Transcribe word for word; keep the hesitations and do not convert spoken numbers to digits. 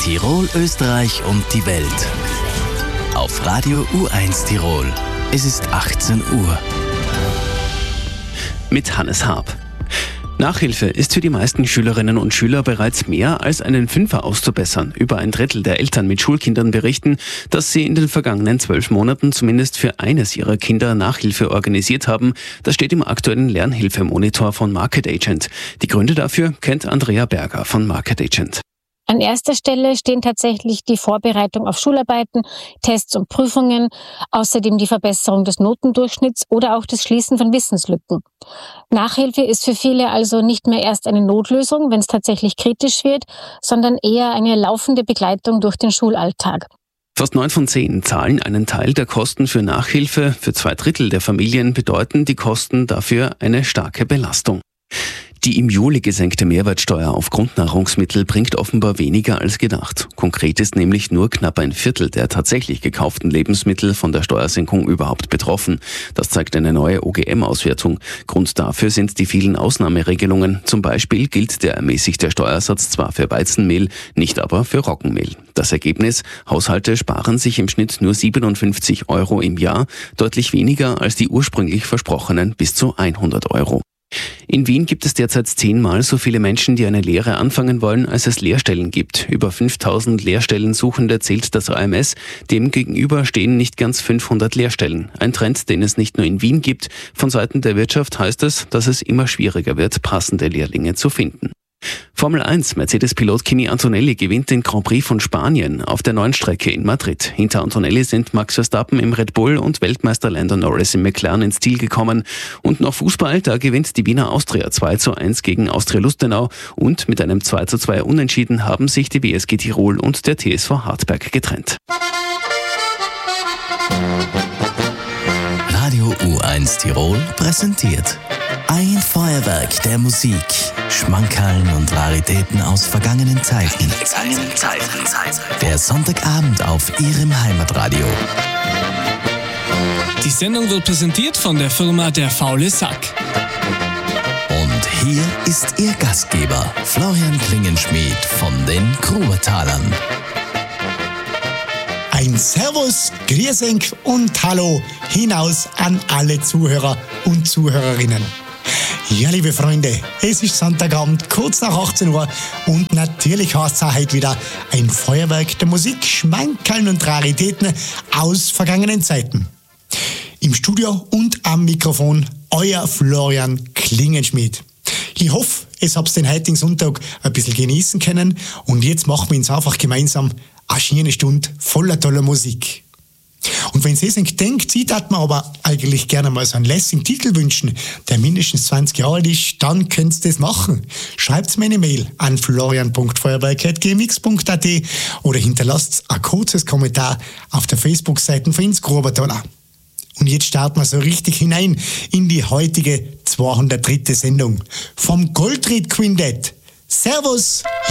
Tirol, Österreich und die Welt. Auf Radio U eins Tirol. Es ist achtzehn Uhr. Mit Hannes Haab. Nachhilfe ist für die meisten Schülerinnen und Schüler bereits mehr als einen Fünfer auszubessern. Über ein Drittel der Eltern mit Schulkindern berichten, dass sie in den vergangenen zwölf Monaten zumindest für eines ihrer Kinder Nachhilfe organisiert haben. Das steht im aktuellen Lernhilfemonitor von Market Agent. Die Gründe dafür kennt Andrea Berger von Market Agent. An erster Stelle stehen tatsächlich die Vorbereitung auf Schularbeiten, Tests und Prüfungen, außerdem die Verbesserung des Notendurchschnitts oder auch das Schließen von Wissenslücken. Nachhilfe ist für viele also nicht mehr erst eine Notlösung, wenn es tatsächlich kritisch wird, sondern eher eine laufende Begleitung durch den Schulalltag. Fast neun von zehn zahlen einen Teil der Kosten für Nachhilfe. Für zwei Drittel der Familien bedeuten die Kosten dafür eine starke Belastung. Die im Juli gesenkte Mehrwertsteuer auf Grundnahrungsmittel bringt offenbar weniger als gedacht. Konkret ist nämlich nur knapp ein Viertel der tatsächlich gekauften Lebensmittel von der Steuersenkung überhaupt betroffen. Das zeigt eine neue O G M-Auswertung. Grund dafür sind die vielen Ausnahmeregelungen. Zum Beispiel gilt der ermäßigte Steuersatz zwar für Weizenmehl, nicht aber für Roggenmehl. Das Ergebnis: Haushalte sparen sich im Schnitt nur siebenundfünfzig Euro im Jahr, deutlich weniger als die ursprünglich versprochenen bis zu hundert Euro. In Wien gibt es derzeit zehnmal so viele Menschen, die eine Lehre anfangen wollen, als es Lehrstellen gibt. Über fünftausend Lehrstellensuchende zählt das A M S. Demgegenüber stehen nicht ganz fünfhundert Lehrstellen. Ein Trend, den es nicht nur in Wien gibt. Von Seiten der Wirtschaft heißt es, dass es immer schwieriger wird, passende Lehrlinge zu finden. Formel eins Mercedes-Pilot Kimi Antonelli gewinnt den Grand Prix von Spanien auf der neuen Strecke in Madrid. Hinter Antonelli sind Max Verstappen im Red Bull und Weltmeister Lando Norris im McLaren ins Ziel gekommen. Und noch Fußball, da gewinnt die Wiener Austria zwei zu eins gegen Austria Lustenau und mit einem zwei zu zwei Unentschieden haben sich die W S G Tirol und der T S V Hartberg getrennt. Radio U eins Tirol präsentiert ein Feuerwerk der Musik, Schmankerln und Raritäten aus vergangenen Zeiten. Der Sonntagabend auf Ihrem Heimatradio. Die Sendung wird präsentiert von der Firma Der Faule Sack. Und hier ist Ihr Gastgeber, Florian Klingenschmidt von den Grubertalern. Ein Servus, Grüßenk und Hallo hinaus an alle Zuhörer und Zuhörerinnen. Ja, liebe Freunde, es ist Sonntagabend, kurz nach achtzehn Uhr und natürlich heißt es auch heute wieder ein Feuerwerk der Musik, Schmankerln und Raritäten aus vergangenen Zeiten. Im Studio und am Mikrofon euer Florian Klingenschmidt. Ich hoffe, es habt den heutigen Sonntag ein bisschen genießen können und jetzt machen wir uns einfach gemeinsam eine schöne Stunde voller toller Musik. Und wenn ihr es denkt, sie hat man aber eigentlich gerne mal so einen lässigen Titel wünschen, der mindestens zwanzig Jahre alt ist, dann könnt ihr das machen. Schreibt mir eine Mail an florian punkt feuerwerk at g m x punkt a t oder hinterlasst ein kurzes Kommentar auf der Facebook-Seite von ins Grubertaler. Und jetzt starten wir so richtig hinein in die heutige zweihundertdritte Sendung vom Goldried Quintett. Servus!